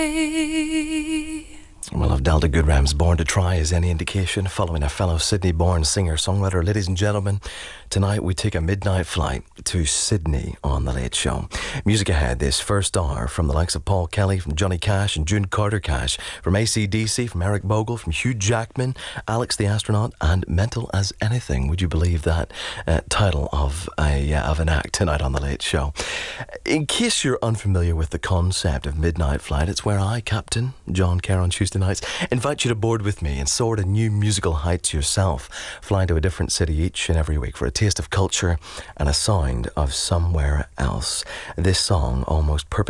Well, if Delta Goodram's Born to Try is any indication, following a fellow Sydney-born singer-songwriter, ladies and gentlemen, tonight we take a midnight flight to Sydney on The Late Show. Music ahead this first hour from the likes of Paul Kelly, from Johnny Cash and June Carter Cash, from AC/DC, from Eric Bogle, from Hugh Jackman, Alex the Astronaut, and Mental as Anything. Would you believe that title of an act tonight on The Late Show? In case you're unfamiliar with the concept of Midnight Flight, it's where I, Captain John Kerr on Tuesday nights, invite you to board with me and soar to new musical heights yourself, flying to a different city each and every week for a taste of culture and a sound of somewhere else. This song, almost purposely